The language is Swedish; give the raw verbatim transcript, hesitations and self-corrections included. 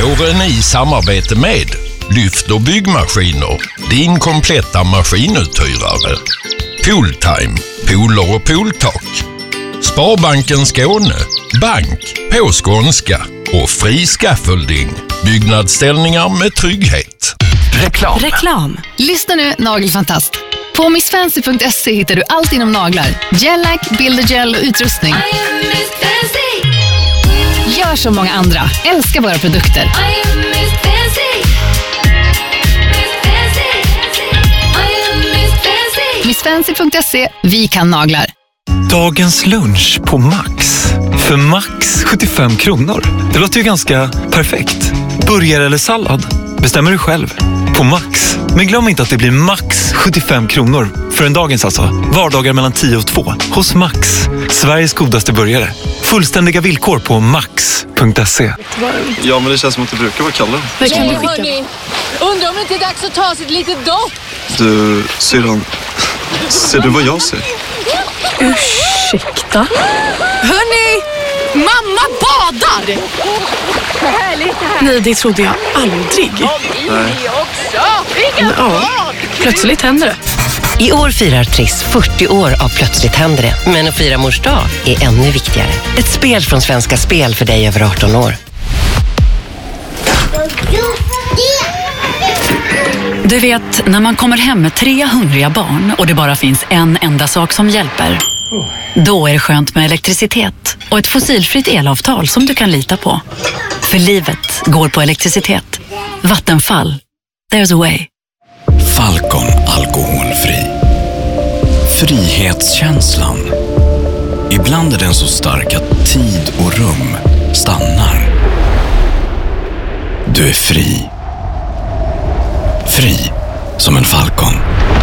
Våren i samarbete med Lyft och byggmaskiner, din kompletta maskinuthyrare. Pooltime, pooler och pooltak. Sparbanken Skåne, bank på skånska. Och fri scaffolding, byggnadsställningar med trygghet. Reklam. Reklam. Lyssna nu, nagelfantast. På miss fancy punkt se hittar du allt inom naglar. Gellack, bildergel och utrustning. Gör som många andra. Älskar våra produkter. miss fancy punkt se. Vi kan naglar. Dagens lunch på Max. För max sjuttiofem kronor. Det låter ju ganska perfekt. Burgare eller sallad? Bestämmer du själv. På Max. Men glöm inte att det blir max sjuttiofem kronor. För en dagens alltså. Vardagar mellan tio och två. Hos Max. Sveriges godaste burgare. Fullständiga villkor på max punkt se. Ja, men det känns som att det brukar vara kallare. Vad kan du skicka? Undrar om det inte är dags att ta sig ett litet dopp. Du, syrran. Ser du vad jag ser? Ursäkta? Hörni! Mamma badar! Härligt det här. Nej, det trodde jag aldrig. Nej. Ja, plötsligt händer det. I år firar Triss fyrtio år av Plötsligt händer det. Men att fira mors dag är ännu viktigare. Ett spel från Svenska Spel för dig över arton år. Du vet, när man kommer hem med tre hungriga barn och det bara finns en enda sak som hjälper. Då är det skönt med elektricitet och ett fossilfritt elavtal som du kan lita på. För livet går på elektricitet. Vattenfall. There's a way. Falcon alkoholfri. Frihetskänslan. Ibland är den så stark att tid och rum stannar. Du är fri. Fri som en falcon.